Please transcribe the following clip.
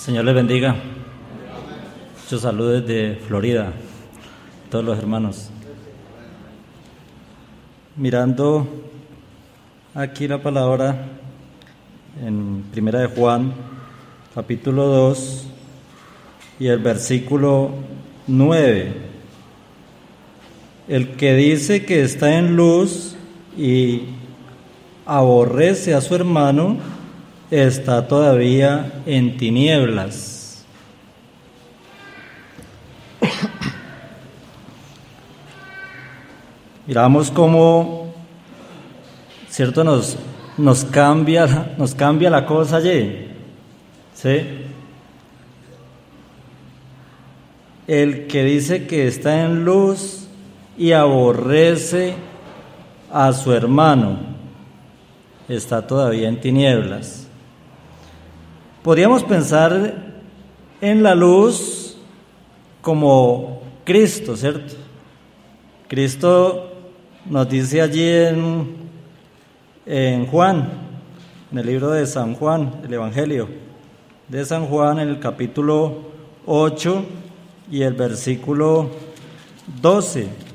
Señor les bendiga. Muchos saludos desde Florida, todos los hermanos. Mirando aquí la palabra en Primera de Juan, capítulo 2 y el versículo 9. El que dice que está en luz y aborrece a su hermano, está todavía en tinieblas. Miramos cómo, cierto, nos cambia la cosa allí, ¿sí? El que dice que está en luz y aborrece a su hermano, está todavía en tinieblas. Podríamos pensar en la luz como Cristo, ¿cierto? Cristo nos dice allí en Juan, en el libro de San Juan, el Evangelio de San Juan, en el capítulo 8 y el versículo 12.